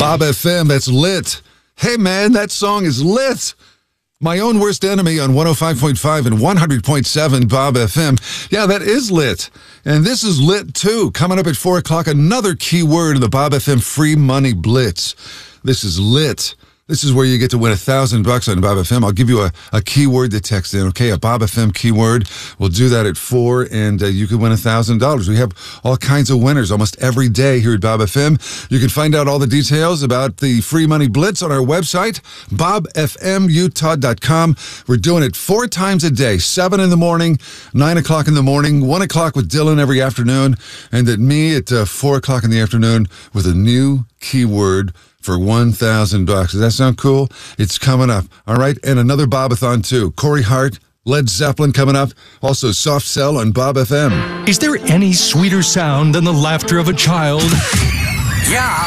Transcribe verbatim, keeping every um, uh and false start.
Bob F M, that's lit. Hey, man, that song is lit. My Own Worst Enemy on one oh five point five and one hundred point seven Bob F M. Yeah, that is lit. And this is lit, too. Coming up at four o'clock, another key word in the Bob F M Free Money Blitz. This is lit. This is where you get to win a thousand bucks on Bob F M. I'll give you a, a keyword to text in, okay? A Bob F M keyword. We'll do that at four, and uh, you can win a thousand dollars. We have all kinds of winners almost every day here at Bob F M. You can find out all the details about the Free Money Blitz on our website, bob f m utah dot com. We're doing it four times a day, seven in the morning, nine o'clock in the morning, one o'clock with Dylan every afternoon, and at me at uh, four o'clock in the afternoon with a new keyword for one thousand bucks. Does that sound cool? It's coming up. All right. And another Bobathon, too. Corey Hart, Led Zeppelin coming up. Also, Soft Cell on Bob F M. Is there any sweeter sound than the laughter of a child? Yeah.